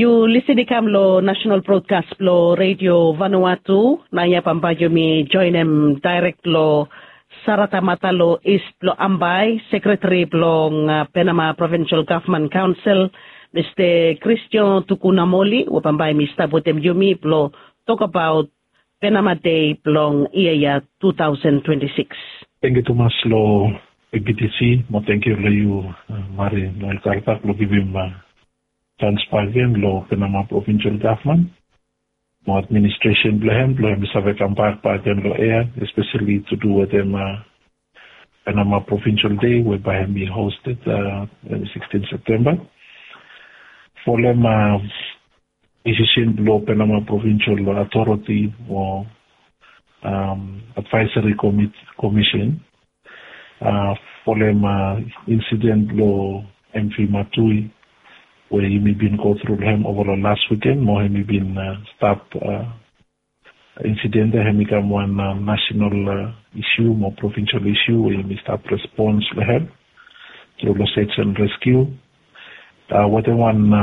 You listen kam lo national broadcast lo radio Vanuatu na ya pambayo mi join em direct lo Sarata Matalo East lo Ambay, Secretary blong Panama Provincial Government Council, Mr. Christian Tukunamoli, wapambay mi stabotem yumi blo talk about Panama Day blong iya 2026. Thank you too much lo PBTC, mo thank you lo you Mari Noel Kartak lo givim transparent lo Panama Provincial Government. More administration blohem misave kampak pagen lo air, especially to do with them Panama Provincial Day, whereby we hosted on 16 September. For them decision lo Panama Provincial Authority or Advisory Commission for them incident lo MV Matui, where he may been go through him over the last weekend, more he been stopped incident there, he become one national issue, more provincial issue, where he may start response to him through the search and rescue. What one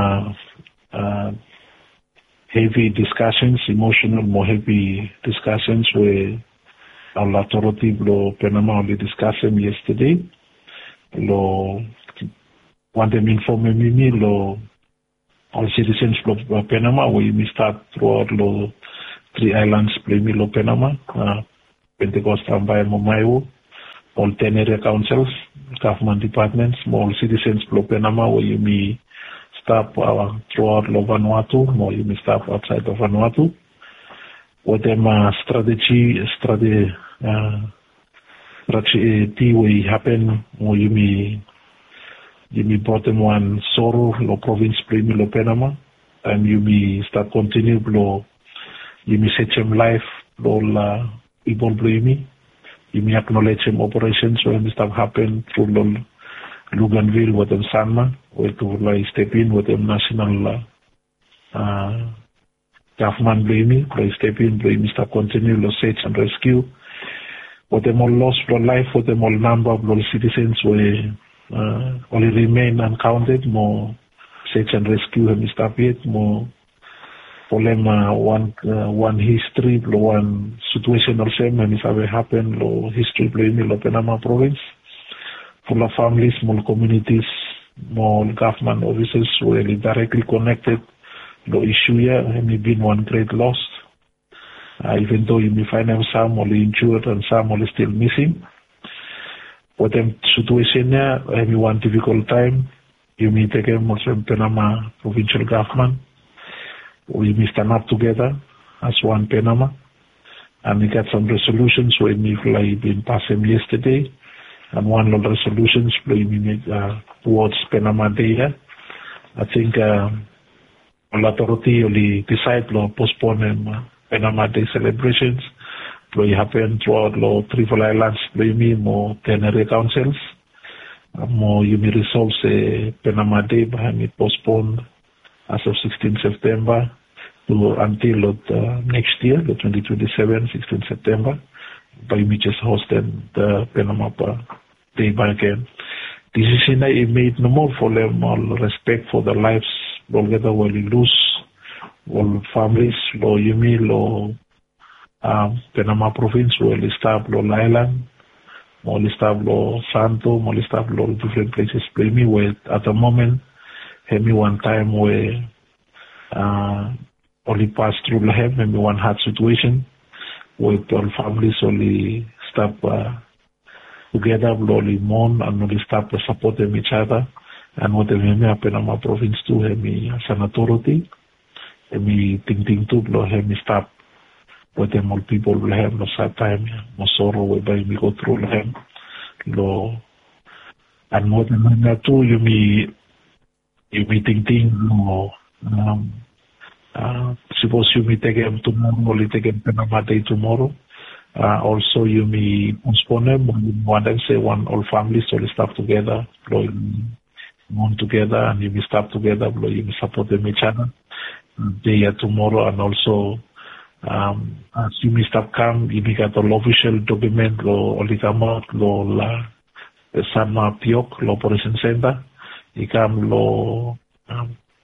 heavy discussions, emotional, more heavy discussions where our authority, lo Panama only discussed them yesterday. Lo want them inform me lo all citizens of Panama we start throughout lo 3 islands play me lo Panama Pentecost Ambay Mamayo all 10 area councils government departments all citizens of Panama where you may stop throughout lo Vanuatu or you may stop outside of Vanuatu what them strategy will happen or you may brought them one sorrow lo province primi lo Panama and you may start continue lo you may set them life lo la people primi you may acknowledge them operations so may start happen through lo Luganville with them Sanma where to like step in with them national government primi like step in primi start continue lo search and rescue with them all lost for life with them all number of citizens where only remain uncounted, more search and rescue have stop yet, more for them one history, one situation or same and if ever happen, lo history blame lo Panama province, full of families, more communities, more government officers really directly connected, lo issue here, and been one great loss. Even though you may find them some only injured and some only still missing. What them situation here, every one difficult time, you may take them also in Panama provincial government. We may stand up together as one Panama and we got some resolutions where we like been passed them yesterday and one of the resolutions we made towards Panama Day. I think the authority only decide to postpone them Panama Day celebrations. It happen throughout the 3 islands, more 10 area councils. More you may resolve the Panama Day behind it postponed as of 16 September until next year, the 2027, 16 September. By me just hosting the Panama Day back again. This is in a made no more for them all respect for their lives, together while you lose all families, lo Yumi, lo Panama province will establish island, will establish Santo, will establish different places. Play where at the moment, have me one time where only pass through the have maybe one hard situation where all families only stop together, only mourn and only stop supporting each other. And what the Panama province too, have me as an authority, have me think too, have me stop. But them all people will have no sad time, no sorrow whereby we go through them. And more than that too, you may think no suppose you may take them tomorrow, only take them Panama Day tomorrow. Also you may postpone them, one and say one all families all stop together, mourn together and you may stop together, you may support them each other. Day tomorrow and also as you may stop come, you may get the official document, lo Oligama, lo la Sanma Piok, lo Operation Center, you come lo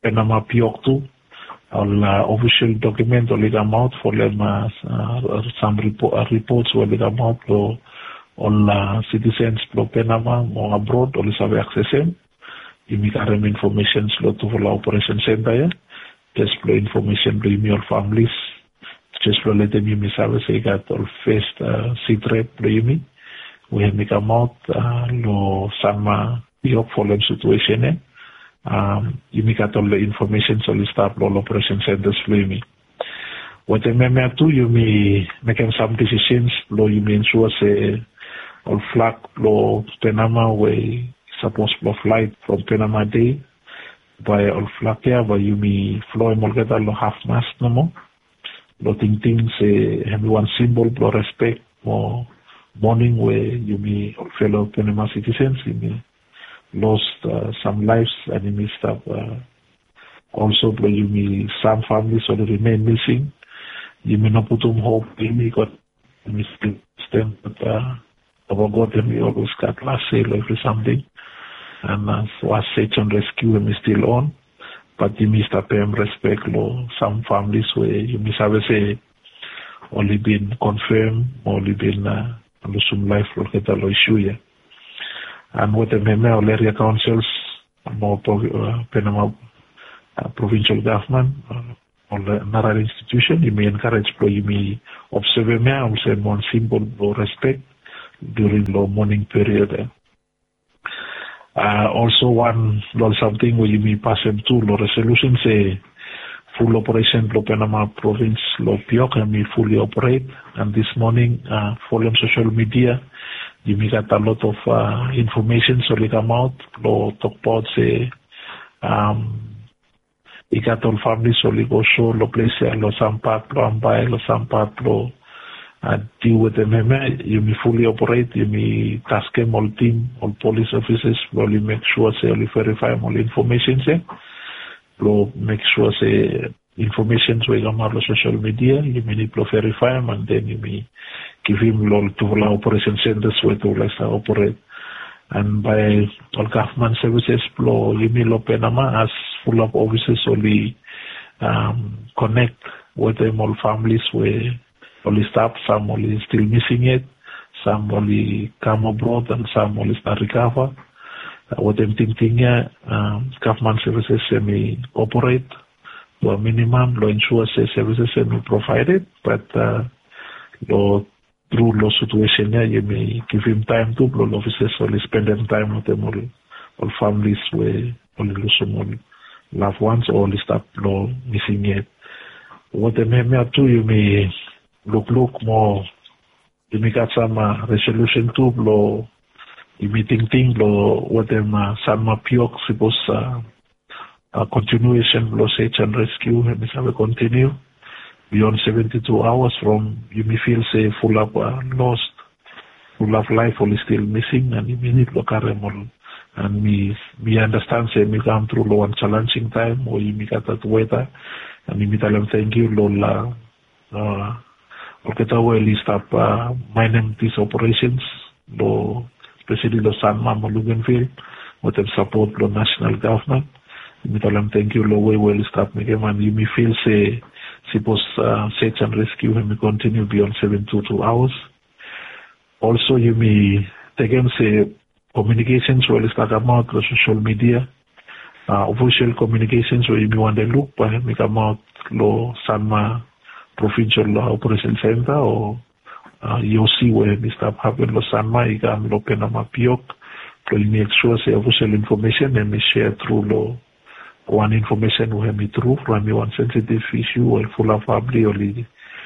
Panama Piok too. All official document will come out for them some reports will come out for all citizens from Panama or abroad or have access them. You make information slot to follow operation center. Just for information to your families. Just for let them you service got all first seat rep me. We have come out lo sama Piok for them situation. You make all the information so you start all operation centers for me. What I mean too, you may make some decisions, you may ensure say all flag lo Panama way supposed to flight from Panama Day by all flag here, but you may fly molgeta lo half mast no more. Lo ting say have one symbol lo respect more morning where you may fellow Panama citizens, you may lost some lives and you may stop also you may some families or remain missing. You may not put hope in me got still stand but about God and we always got last sale or something and was search and rescue and still on. But you may stop respect law some families where you may have say only been confirmed, only been some life look at the issue here. And what the Meme area councils, more Panama provincial government, or another institution, you may encourage, you may observe me, say one symbol of respect during the morning period. Also one something where you may pass them to law resolution say full operation lo Panama province lo Piok and may fully operate. And this morning following social media you may get a lot of information so they come out lo talk about say you got all families so they go show lo place lo some part lo ambai lo some part lo deal with them. You may fully operate, you may task them all team, all police officers, you make sure say you verify all information say, you make sure say information so you come out on social media, you may need to verify them and then you may give him all to all operation centers where to operate. And by all government services, you may lo Panama as full of officers only connect with them all families where only stop, some only still missing it, some only come abroad and some only start recover. What I'm thinking here, government services may operate to a minimum, ensure services may provided, but through the situation here, you may give him time to, officers only spend them time with them all families where only lose some loved ones or only stop missing it. What I mean too, you may look more, you may get some resolution too, you may think what them Sanma Piok suppose continuation search and rescue and have a continue beyond 72 hours from you may feel say full of lost, full of life only still missing and you may need to carry more and me understand say me come through one challenging time or you may get that weather and you may tell them thank you Lola okay, we stop mining these operations, especially the Sanma Luganville, with the support of the national government. We tell them thank you, we will stop making and you may feel say, suppose search and rescue and we continue beyond 72 hours. Also, you may take them say communications will start about the social media, official communications where you may want to look, but we come out lo Sanma Provincial Operation Center or EOC where we start having lo Sanma, Igam, lo Panama Piok, so you make sure say official information and we share through lo one information we have me through from one sensitive issue or full of family only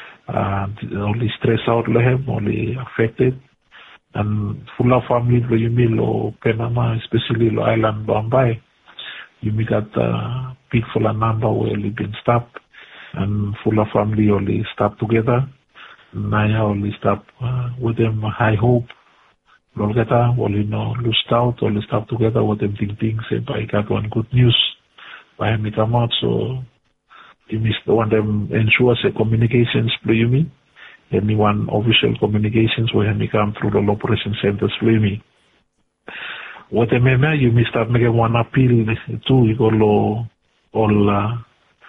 stress out lehem, only affected and full of family lo you mean lo Panama, especially lo island Bombay, you may got big full of number where only been stopped. And full of family only stop together. Naya only stop with them high hope. Lolgeta only lose out, only stop together with them think say I got one good news by me come out so you must want them ensure say communications play me. Anyone official communications where me come through the operation centers play me. What I mean you may start making one appeal to you go all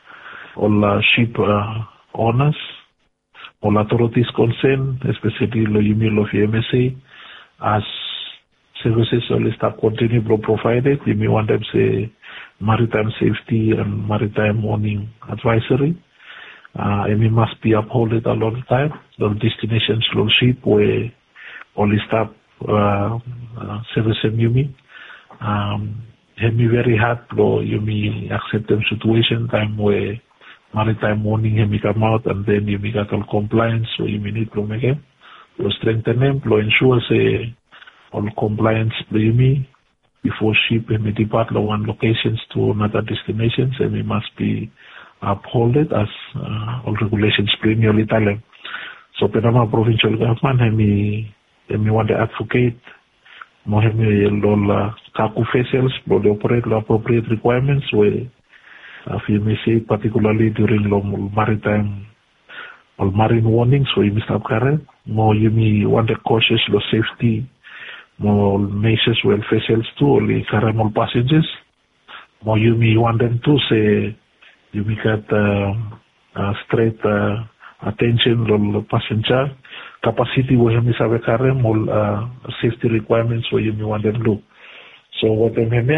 ship owners, all authorities concerned, especially the UMI of MSA, as services will start continue to provided. You may want them say maritime safety and maritime warning advisory. And it must be upheld a lot of time. The destination slow ship where only staff service and UMI. It me very hard to UMI accept them situation time where maritime warning me come out and then UMI got all compliance, so UMI need to make it. To strengthen them, to ensure say all compliance to UMI before ship me depart from one locations to another destinations, and it must be upholded as all regulations plainly tell them. So Panama provincial government me want to advocate more all kaku vessels but they operate the appropriate requirements where if you may say particularly during maritime or marine warnings where you must have current more you may want to cautious the safety more measures well vessels too only current all passengers more you may want them to say you may get straight attention on passenger capacity where you have current all safety requirements where you may want them to look. So what they mean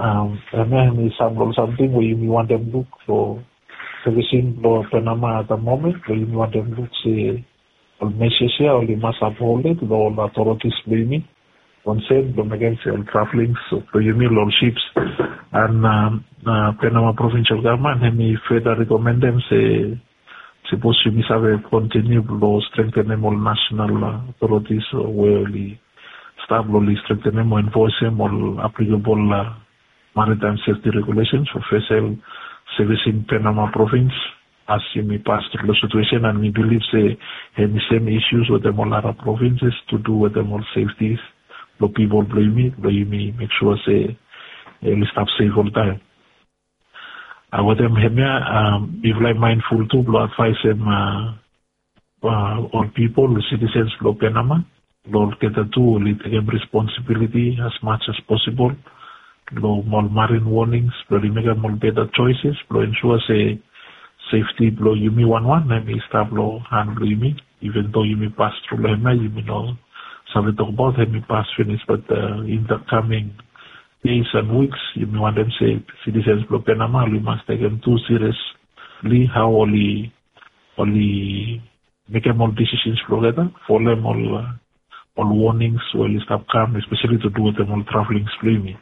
is something where you may want them to look for servicing law Panama at the moment where you may want them to look say all measures here only must uphold it all authorities blaming concerned against all traveling so you may all ships and Panama provincial government and me further recommend them say suppose you miss have continue law strengthen them all national authorities where we staff only strengthen them or enforce them all applicable maritime safety regulations for vessel servicing Panama province as you may pass through the situation and we believe say have the same issues with them all other provinces to do with them all safeties. The people blame me, but you may make sure say you stop safe all the time. What them be like mindful too, blow advise them all people, the citizens of Panama, Lord get a tool, take them responsibility as much as possible. Blow more marine warnings, blow make them more better choices, blow ensure say safety, blow you me one, and me stop blow hand blow you me, even though you may pass through Lema, you may know. So we talk about having past finish, but in the coming days and weeks, you may want them say citizens of Panama, we must take them too seriously. How only make them all decisions together, follow them all warnings, well, stop come, especially to do with them all traveling streaming.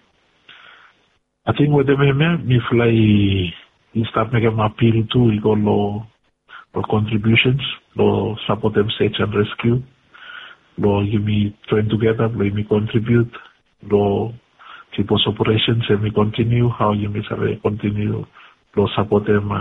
I think with them me fly, you start making them appeal to, you go low contributions, low support them search and rescue. Lo you may join together, lo you may contribute, lo people's operations and we continue, how you may continue, lo support them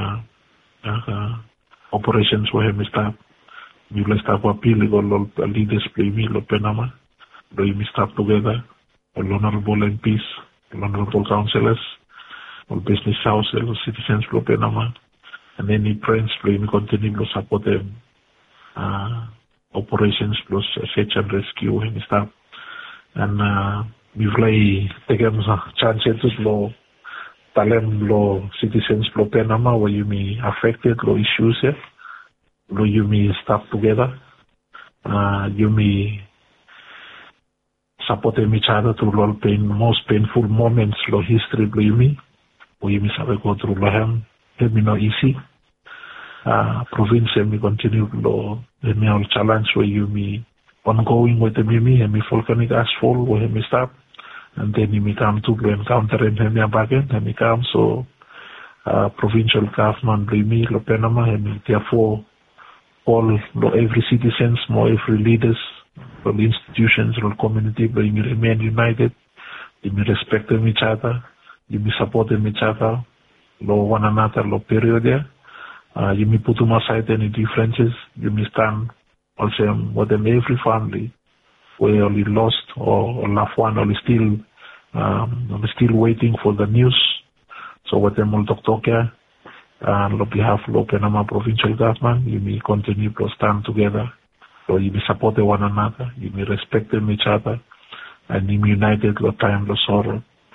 operations where we start. You will start appeal, lo leaders play me, lo Panama, lo you may start together, lo honorable MPs, lo honorable councillors, lo business houses, lo citizens lo Panama, and any friends, lo you may continue, lo support them. Operations plus search and rescue and stuff. And we've like taken chances law talent law citizens law Panama where you may affected law issues here. Law you may staff together. You may support each other through law most painful moments law history law you may go through law it may not easy. Province and we continue law the main challenge where you may ongoing with the Mimi and me volcanic asphalt where me stop and then you may come to encounter and me back and me come so provincial government me lo Panama and me therefore all every citizens more every leaders from the institutions or community but you remain united, you may respect them each other, you may support them each other, lo one another lo period there. You may put them aside any differences. You may stand also with them every family where only lost or loved one or still waiting for the news. So with them all talk here and on behalf of Panama provincial government, you may continue to stand together. So you may support one another. You may respect them each other and you may united the time the sorrow.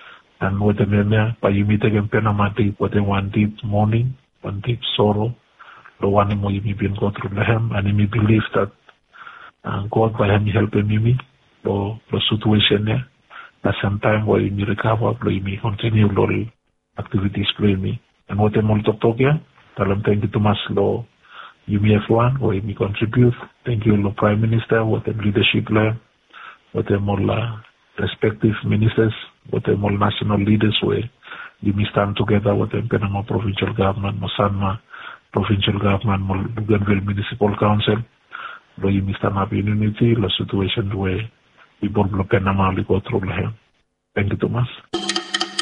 And with the name, by you meet again penamati, what they want deep mourning, one deep sorrow, the one more you been go through him, and you believe that God by him helping me, the situation there. At some time where you recover, you continue lol activities play me. And what I'm all talk here, tell them thank you to much law. You may have one where you contribute. Thank you, Lord Prime Minister, what them leadership learn, what them all respective ministers, what them all national leaders where you may stand together with them Penama provincial government, Mosanma provincial government, Bougainville Municipal Council, where you may stand up in unity, the situation where people blow Penama go through. Thank you, Thomas.